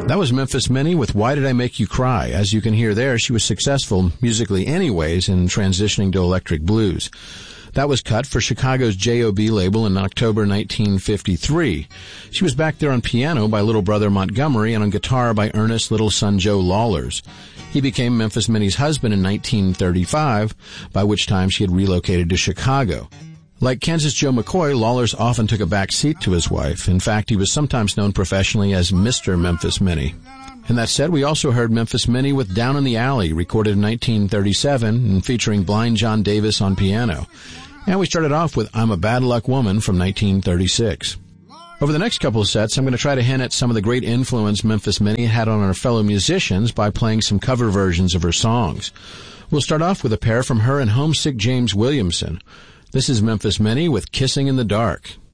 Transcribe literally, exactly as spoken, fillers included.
That was Memphis Minnie with Why Did I Make You Cry? As you can hear there, she was successful, musically anyways, in transitioning to electric blues. That was cut for Chicago's J O B label in October nineteen fifty-three. She was back there on piano by Little Brother Montgomery and on guitar by Ernest's little son Joe Lawlers. He became Memphis Minnie's husband in nineteen thirty-five, by which time she had relocated to Chicago. Like Kansas Joe McCoy, Lawlers often took a back seat to his wife. In fact, he was sometimes known professionally as Mister Memphis Minnie. And that said, we also heard Memphis Minnie with Down in the Alley, recorded in nineteen thirty-seven and featuring Blind John Davis on piano. And we started off with I'm a Bad Luck Woman from nineteen thirty-six. Over the next couple of sets, I'm going to try to hint at some of the great influence Memphis Minnie had on her fellow musicians by playing some cover versions of her songs. We'll start off with a pair from her and homesick James Williamson. This is Memphis Minnie with Kissing in the Dark.